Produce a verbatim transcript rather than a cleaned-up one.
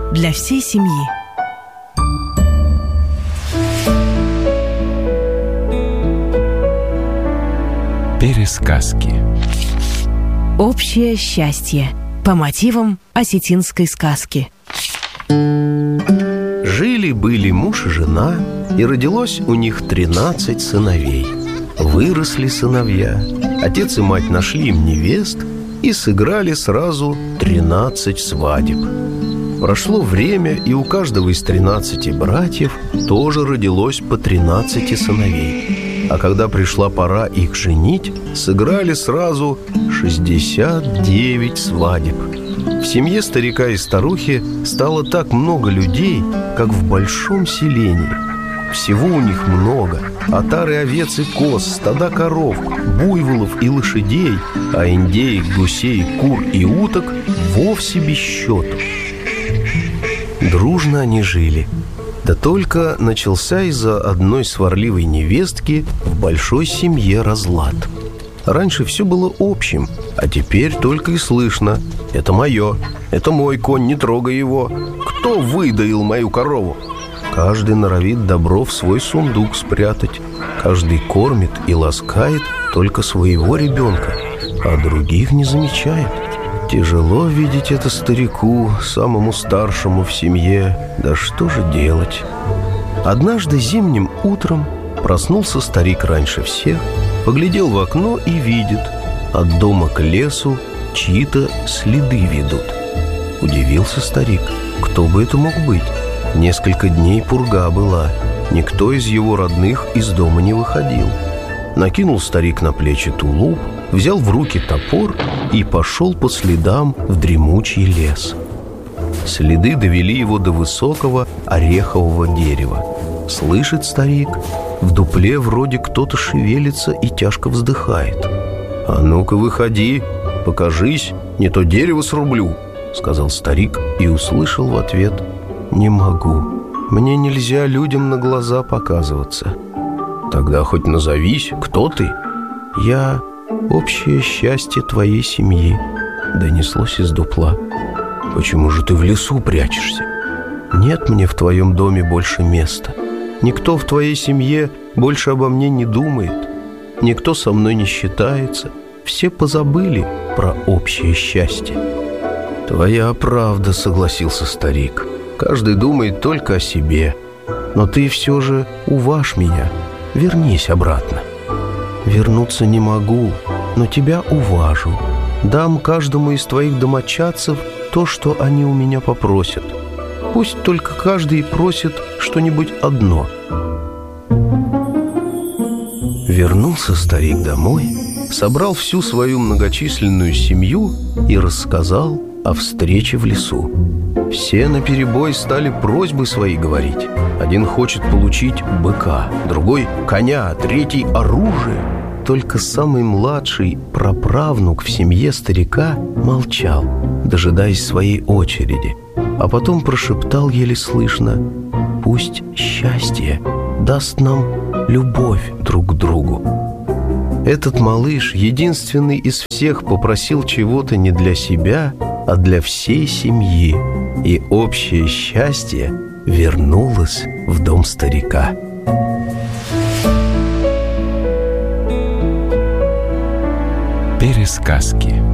для всей семьи. Пересказки. Общее счастье по мотивам осетинской сказки. Жили-были муж и жена, и родилось у них тринадцать сыновей. Выросли сыновья, отец и мать нашли им невест и сыграли сразу тринадцать свадеб. Прошло время, и у каждого из тринадцати братьев тоже родилось по тринадцати сыновей. А когда пришла пора их женить, сыграли сразу шестьдесят девять свадеб. В семье старика и старухи стало так много людей, как в большом селении. Всего у них много: отары овец и коз, стада коров, буйволов и лошадей, а индеек, гусей, кур и уток вовсе без счету. Дружно они жили. Да только начался из-за одной сварливой невестки в большой семье разлад. Раньше все было общим, а теперь только и слышно: «Это мое, это мой конь, не трогай его! Кто выдаил мою корову?» Каждый норовит добро в свой сундук спрятать. Каждый кормит и ласкает только своего ребенка, а других не замечает. Тяжело видеть это старику, самому старшему в семье. Да что же делать? Однажды зимним утром проснулся старик раньше всех, поглядел в окно и видит: от дома к лесу чьи-то следы ведут. Удивился старик: кто бы это мог быть? Несколько дней пурга была, никто из его родных из дома не выходил. Накинул старик на плечи тулуп, взял в руки топор и пошел по следам в дремучий лес. Следы довели его до высокого орехового дерева. Слышит старик: в дупле вроде кто-то шевелится и тяжко вздыхает. «А ну-ка выходи, покажись, не то дерево срублю», — сказал старик и услышал в ответ: «Не могу, мне нельзя людям на глаза показываться». «Тогда хоть назовись, кто ты?» «Я общее счастье твоей семьи», — донеслось из дупла. «Почему же ты в лесу прячешься?» «Нет мне в твоем доме больше места. Никто в твоей семье больше обо мне не думает. Никто со мной не считается. Все позабыли про общее счастье». «Твоя правда», — согласился старик. «Каждый думает только о себе. Но ты все же уважь меня. Вернись обратно». «Вернуться не могу, но тебя уважу. Дам каждому из твоих домочадцев то, что они у меня попросят. Пусть только каждый просит что-нибудь одно». Вернулся старик домой, собрал всю свою многочисленную семью и рассказал о встрече в лесу. Все наперебой стали просьбы свои говорить. Один хочет получить быка, другой — коня, третий — оружие. Только самый младший праправнук в семье старика молчал, дожидаясь своей очереди, а потом прошептал еле слышно: «Пусть счастье даст нам любовь друг к другу». Этот малыш, единственный из всех, попросил чего-то не для себя, а для всей семьи, и общее счастье вернулось в дом старика. Пересказки.